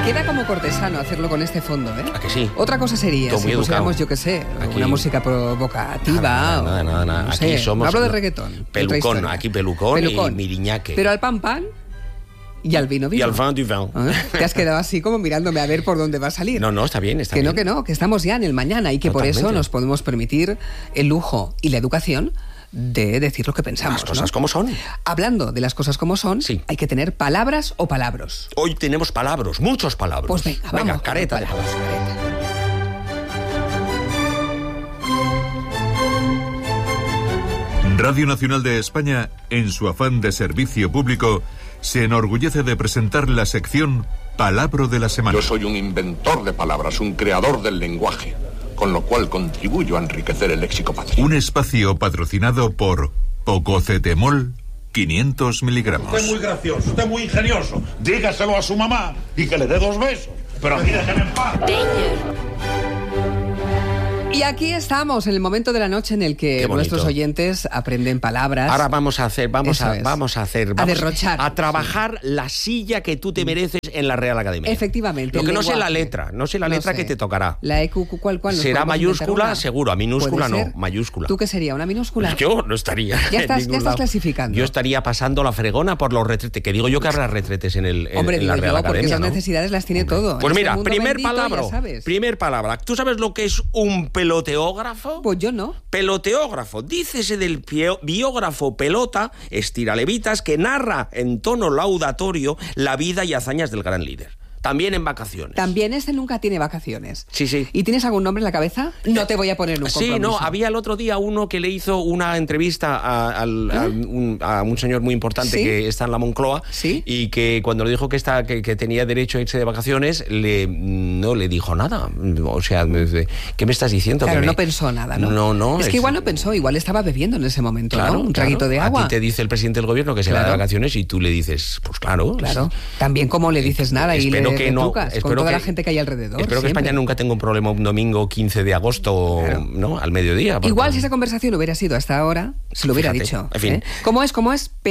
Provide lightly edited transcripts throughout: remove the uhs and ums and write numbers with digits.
queda como cortesano hacerlo con este fondo, ¿eh? ¿A que sí? Otra cosa sería si pusiéramos, yo qué sé, aquí, una música provocativa. Nada. No Aquí sé, somos... hablo de reggaetón. Pelucón, aquí pelucón y miriñaque. Pero al pan y al vino. Y al vin du vin. Te has quedado así como mirándome a ver por dónde va a salir. No, está bien, está bien. Que no, que estamos ya en el mañana y que Totalmente. por eso nos podemos permitir el lujo y la educación de decir lo que pensamos. Las cosas como son. Hablando de las cosas como son, sí. Hay que tener palabras o palabros. Hoy tenemos palabras, muchos palabras. Pues venga, vamos. Careta. Radio Nacional de España, en su afán de servicio público, se enorgullece de presentar la sección Palabra de la Semana. Yo soy un inventor de palabras, un creador del lenguaje, con lo cual contribuyo a enriquecer el léxico patricio. Un espacio patrocinado por Pococetemol 500 miligramos. Usted es muy gracioso, usted es muy ingenioso. Dígaselo a su mamá y que le dé 2 besos. Pero aquí déjenme en paz. Y aquí estamos, en el momento de la noche en el que nuestros oyentes aprenden palabras. Ahora vamos a derrochar. A trabajar la silla que tú te mereces en la Real Academia. Efectivamente. Lo que no sé la letra, que te tocará. La EQ, ¿cuál? ¿Será mayúscula? Seguro, a minúscula no, ser. mayúscula. ¿Tú qué sería, una minúscula? Yo no estaría. Ya estás clasificando. Yo estaría pasando la fregona por los retretes, que digo yo que habrá retretes en la Real Academia. Porque esas ¿no? necesidades las tiene todo. Pues mira, primer bendito, palabra. ¿Tú sabes lo que es un peloteógrafo? Pues yo no. Peloteógrafo, dícese del biógrafo pelota, estiralevitas, que narra en tono laudatorio la vida y hazañas del gran líder. También en vacaciones. También nunca tiene vacaciones. Sí. ¿Y tienes algún nombre en la cabeza? No te voy a poner un compromiso. Sí, no, había el otro día uno que le hizo una entrevista a un señor muy importante que está en la Moncloa y que cuando le dijo que tenía derecho a irse de vacaciones, no le dijo nada. O sea, ¿qué me estás diciendo? Claro, no pensó nada, ¿no? No. Es que igual no pensó, igual estaba bebiendo en ese momento, claro, ¿no? Un traguito de agua. A ti te dice el presidente del gobierno que se va de vacaciones y tú le dices, pues claro. Claro, también como le dices nada y le retrucas con toda la gente que hay alrededor. Espero que España nunca tenga un problema un domingo 15 de agosto, ¿no? Al mediodía. Igual si esa conversación hubiera sido hasta ahora, se lo hubiera dicho. En fin. ¿Cómo es?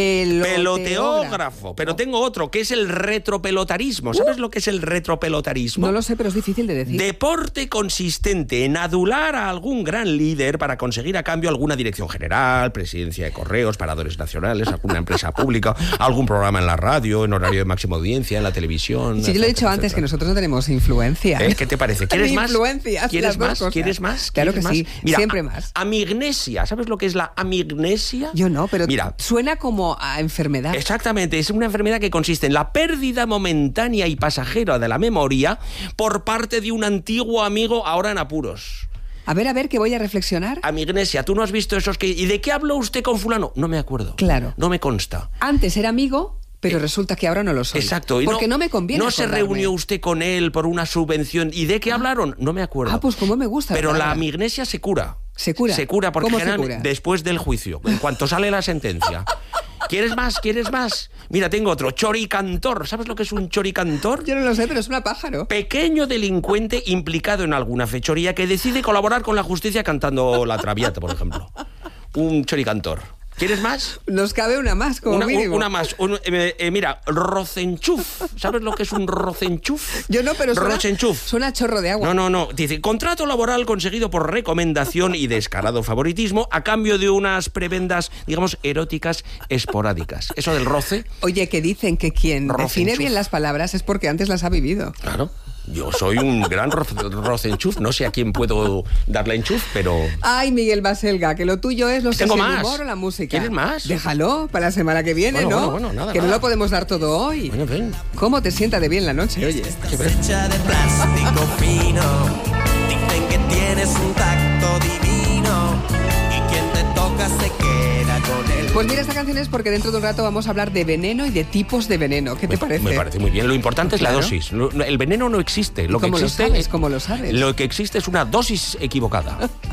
Peloteógrafo. Pero tengo otro, que es el retropelotarismo. ¿Sabes lo que es el retropelotarismo? No lo sé, pero es difícil de decir. Deporte consistente en adular a algún gran líder para conseguir a cambio alguna dirección general, presidencia de correos, paradores nacionales, alguna empresa pública, algún programa en la radio, en horario de máxima audiencia, en la televisión. Sí, yo lo he dicho antes, que nosotros no tenemos influencia. ¿Qué te parece? ¿Quieres más? ¿Quieres más? Claro que sí. Mira, siempre más. Amignesia. ¿Sabes lo que es la amignesia? Yo no, pero mira, suena como a enfermedad. Exactamente. Es una enfermedad que consiste en la pérdida momentánea y pasajera de la memoria por parte de un antiguo amigo ahora en apuros. A ver, que voy a reflexionar. Amignesia. ¿Tú no has visto esos que... ¿Y de qué habló usted con fulano? No me acuerdo. Claro. No me consta. Antes era amigo... Pero resulta que ahora no lo soy. Exacto. Y porque no me conviene. No se reunió usted con él por una subvención. ¿Y de qué hablaron? No me acuerdo. Pues como me gusta. Pero la amignesia se cura. ¿Se cura? Se cura porque ¿Cómo se cura? Después del juicio, en cuanto sale la sentencia. ¿Quieres más? Mira, tengo otro. Choricantor. ¿Sabes lo que es un choricantor? Yo no lo sé, pero es una pájaro. Pequeño delincuente implicado en alguna fechoría que decide colaborar con la justicia cantando La Traviata, por ejemplo. Un choricantor. ¿Quieres más? Nos cabe una más, como mínimo. Una más. Mira, rocenchuf. ¿Sabes lo que es un rocenchuf? Yo no, pero suena a chorro de agua. No. Dice, contrato laboral conseguido por recomendación y descarado favoritismo a cambio de unas prebendas, digamos, eróticas esporádicas. Eso del roce. Oye, que dicen que quien define bien las palabras es porque antes las ha vivido. Claro. Yo soy un gran rocenchuf, no sé a quién puedo darle enchuf, pero... Ay, Miguel Baselga, que lo tuyo es el humor o la música. ¿Quieres más? Déjalo para la semana que viene, ¿no? Bueno, nada. No lo podemos dar todo hoy. Bueno, ven. ¿Cómo te sienta de bien la noche, oye? Hecha de plástico fino, dicen que tienes un tacto divino y quien te toca se queda con él. Pues mira, esta canción es porque dentro de un rato vamos a hablar de veneno y de tipos de veneno. ¿Qué te parece? Me parece muy bien. Lo importante es la dosis. El veneno no existe. ¿Cómo lo sabes? Lo que existe es una dosis equivocada.